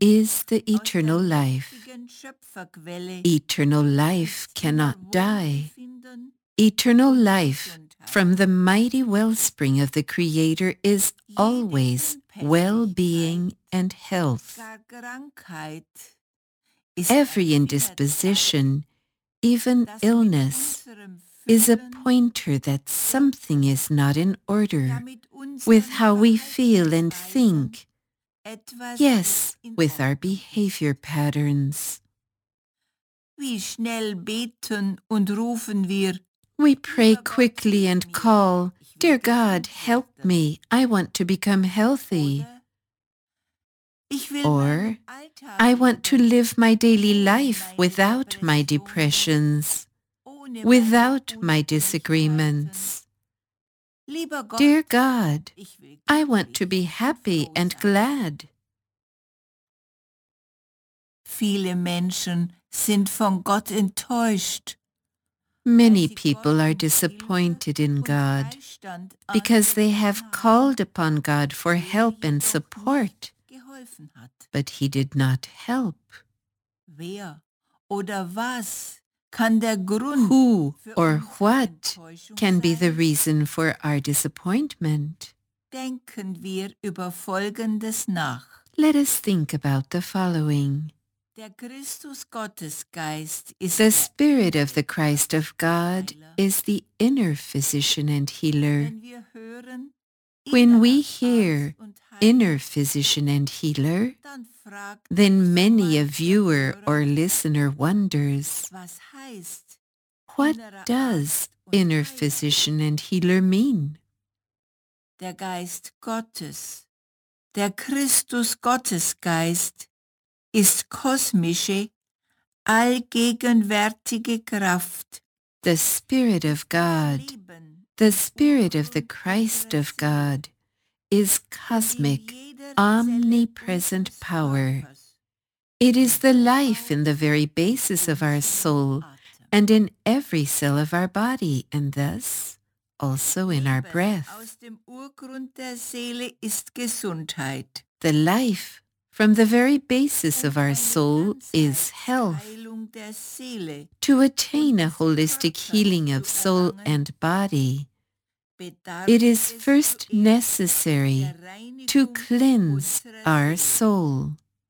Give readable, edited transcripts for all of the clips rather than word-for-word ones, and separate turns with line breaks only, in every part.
is the eternal life. Eternal life cannot die. Eternal life from the mighty wellspring of the Creator is always well-being and health. Every indisposition, even illness, is a pointer that something is not in order with how we feel and think, yes, with our behavior patterns.
Wie schnell beten und rufen wir,
we pray quickly and call, "Dear God, help me, I want to become healthy." Or, "I want to live my daily life without my depressions, without my disagreements." Dear God, I want to be happy and glad.
Viele Menschen sind von Gott enttäuscht.
Many people are disappointed in God because they have called upon God for help and support, but He did not help.
Wer oder was kann der Grund
Who or what can be the reason for our disappointment?
Denken wir über Folgendes nach.
Let us think about the following.
Der Christus-Gottesgeist ist
The Spirit of the Christ of God is the inner physician and healer. When we hear inner physician and healer, then many a viewer or listener wonders, what does inner physician and healer mean?
Der Geist Gottes, der Christus-Gottesgeist, ist kosmische, allgegenwärtige Kraft.
The Spirit of God, the Spirit of the Christ of God, is cosmic, omnipresent power. It is the life in the very basis of our soul and in every cell of our body, and thus also in our breath.
Aus dem Urgrund der Seele ist Gesundheit.
The life from the very basis of our soul is health. To attain a holistic healing of soul and body, it is first necessary to cleanse our soul.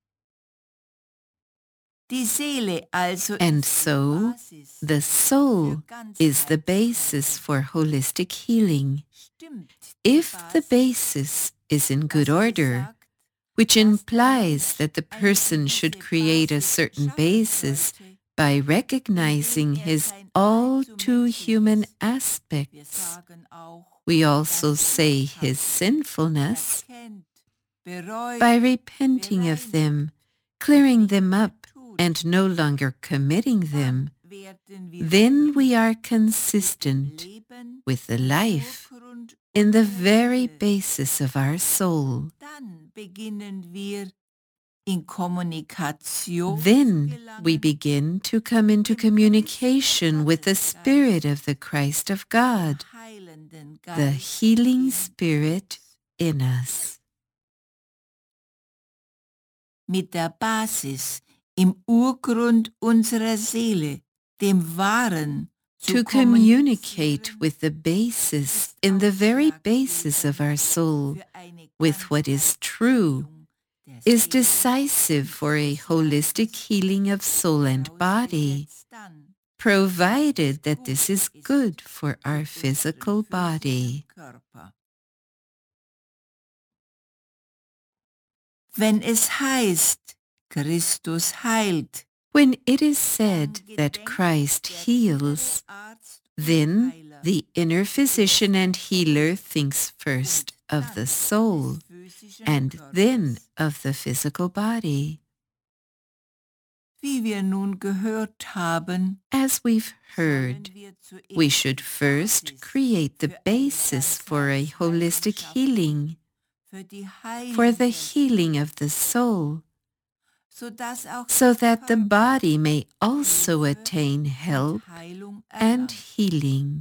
And so, the soul is the basis for holistic healing. If the basis is in good order, which implies that the person should create a certain basis by recognizing his all too human aspects. We also say his sinfulness. By repenting of them, clearing them up, and no longer committing them, then we are consistent with the life in the very basis of our soul. Then we begin to come into communication with the Spirit of the Christ of God, the healing Spirit in us.
Mit der Basis im Urgrund unserer Seele, dem Wahren,
to communicate with the basis in the very basis of our soul, with what is true, is decisive for a holistic healing of soul and body, provided that this is good for our physical body.
Wenn es heißt, Christus heilt,
when it is said that Christ heals, then the inner physician and healer thinks first of the soul and then of the physical body.
Wie wir nun gehört haben,
as we've heard, we should first create the basis for a holistic healing, for the healing of the soul, so that the body may also attain health and healing.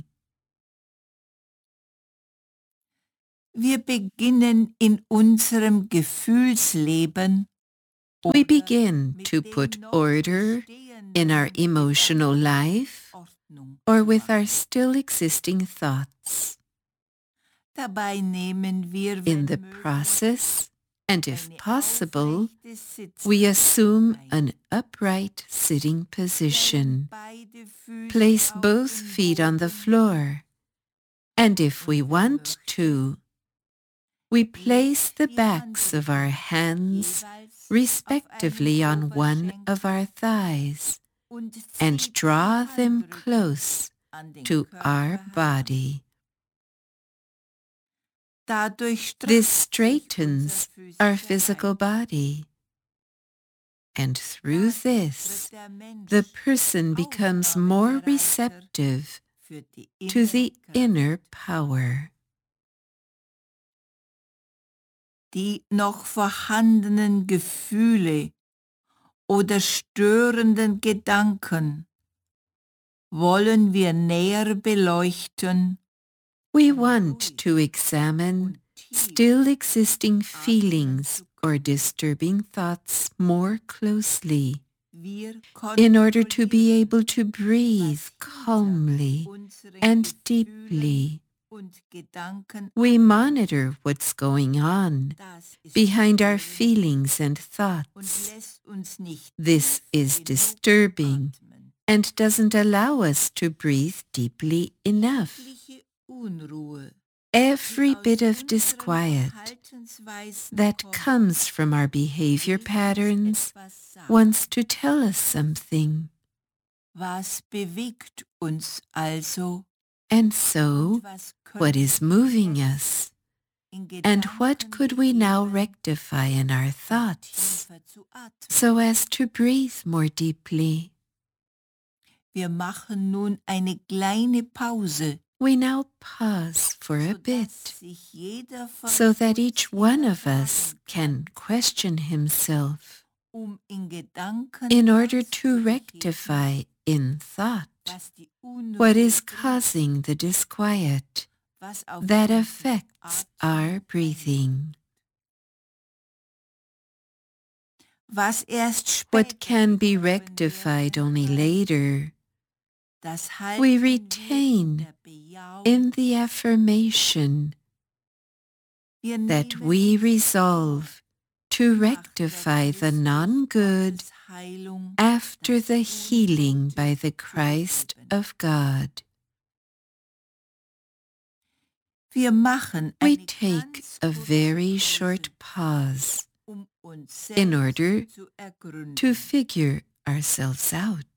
Wir beginnen in unserem Gefühlsleben
we begin to put order in our emotional life or with our still existing thoughts. In the process, and if possible, we assume an upright sitting position. Place both feet on the floor, and if we want to, we place the backs of our hands respectively on one of our thighs and draw them close to our body. This straightens our physical body, and through this, the person becomes more receptive to the inner power.
Die noch vorhandenen Gefühle oder störenden Gedanken wollen wir näher beleuchten.
We want to examine still existing feelings or disturbing thoughts more closely in order to be able to breathe calmly and deeply. We monitor what's going on behind our feelings and thoughts. This is disturbing and doesn't allow us to breathe deeply enough. Every bit of disquiet that comes from our behavior patterns wants to tell us something.
Was bewegt uns also?
And so, what is moving us? And what could we now rectify in our thoughts so as to breathe more deeply?
Wir machen nun eine kleine Pause.
We now pause for a bit so that each one of us can question himself in order to rectify in thought what is causing the disquiet that affects our breathing. What can be rectified only later, we retain in the affirmation that we resolve to rectify the non-good after the healing by the Christ of God. We take a very short pause in order to figure ourselves out.